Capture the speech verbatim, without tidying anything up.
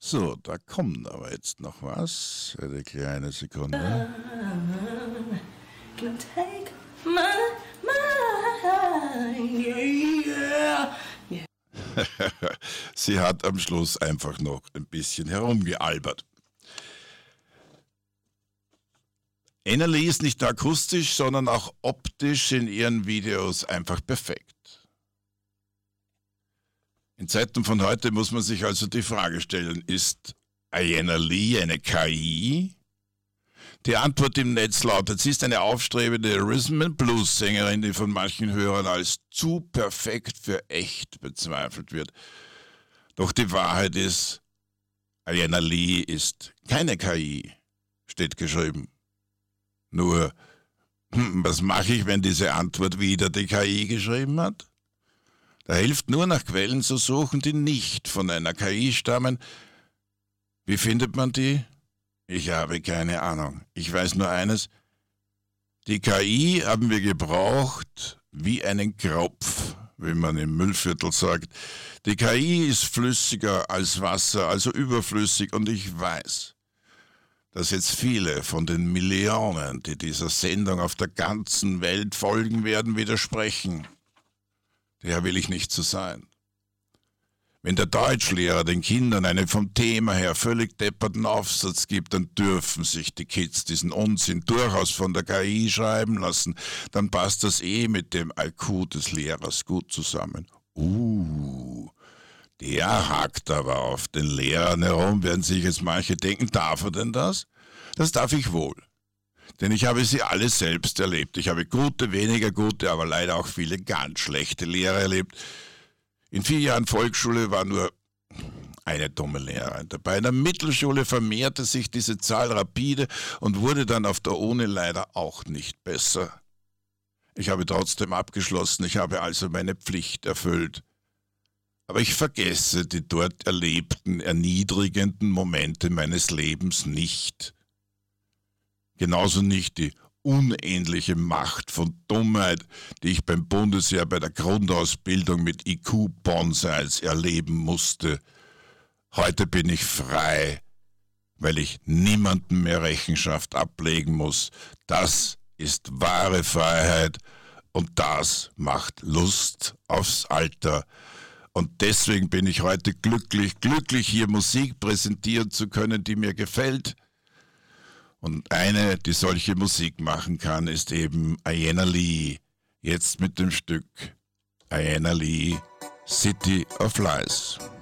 So, da kommt aber jetzt noch was. Eine kleine Sekunde. Can take my mind, yeah, yeah. Sie hat am Schluss einfach noch ein bisschen herumgealbert. Anna-Lee ist nicht nur akustisch, sondern auch optisch in ihren Videos einfach perfekt. In Zeiten von heute muss man sich also die Frage stellen, ist Anna-Lee eine K I? Die Antwort im Netz lautet, sie ist eine aufstrebende Rhythm and Blues Sängerin, die von manchen Hörern als zu perfekt für echt bezweifelt wird. Doch die Wahrheit ist, Anna-Lee ist keine K I, steht geschrieben. Nur, hm, was mache ich, wenn diese Antwort wieder die K I geschrieben hat? Da hilft nur nach Quellen zu suchen, die nicht von einer K I stammen. Wie findet man die? Ich habe keine Ahnung. Ich weiß nur eines, die K I haben wir gebraucht wie einen Kropf, wie man im Müllviertel sagt. Die K I ist flüssiger als Wasser, also überflüssig, und ich weiß, dass jetzt viele von den Millionen, die dieser Sendung auf der ganzen Welt folgen werden, widersprechen. Der will ich nicht so sein. Wenn der Deutschlehrer den Kindern einen vom Thema her völlig depperten Aufsatz gibt, dann dürfen sich die Kids diesen Unsinn durchaus von der K I schreiben lassen. Dann passt das eh mit dem I Q des Lehrers gut zusammen. Uh, der hackt aber auf den Lehrern herum, werden sich jetzt manche denken, darf er denn das? Das darf ich wohl. Denn ich habe sie alle selbst erlebt. Ich habe gute, weniger gute, aber leider auch viele ganz schlechte Lehrer erlebt. In vier Jahren Volksschule war nur eine dumme Lehrerin dabei. In der Mittelschule vermehrte sich diese Zahl rapide und wurde dann auf der Uni leider auch nicht besser. Ich habe trotzdem abgeschlossen, ich habe also meine Pflicht erfüllt. Aber ich vergesse die dort erlebten, erniedrigenden Momente meines Lebens nicht. Genauso nicht die unendliche Macht von Dummheit, die ich beim Bundesheer bei der Grundausbildung mit I Q-Bonsais erleben musste. Heute bin ich frei, weil ich niemandem mehr Rechenschaft ablegen muss. Das ist wahre Freiheit und das macht Lust aufs Alter. Und deswegen bin ich heute glücklich, glücklich hier Musik präsentieren zu können, die mir gefällt. Und eine, die solche Musik machen kann, ist eben Anna-Lee. Jetzt mit dem Stück Anna-Lee, City of Lies.